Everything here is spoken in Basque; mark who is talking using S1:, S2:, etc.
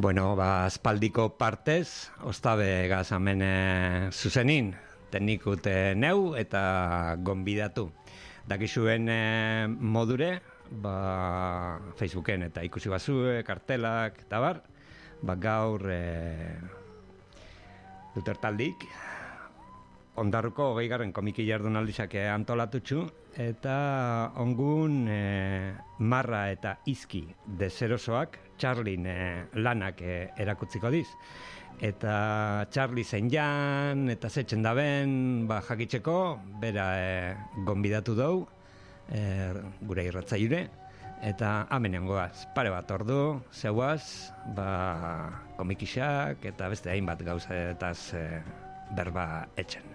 S1: Bueno, aspaldiko partez, ostabe gazamen zuzenin, teknikut neu eta gonbidatu. Dakizuen modure, Facebooken eta ikusi bazue, kartelak eta bar, gaur Dutertaldik, Ondarruko 20. komiki jardunaldizak antolatutxu, eta ongun marra eta izki dezerosoak Charlien lanak erakutziko diz. Eta Charlie zein jan, eta zetzen daben, jakitzeko, bera gonbidatu dugu, gure irratzaile, eta amenean goaz, pare bat ordu, zeuaz, komikixak, eta beste hainbat gauzetaz berba etxen.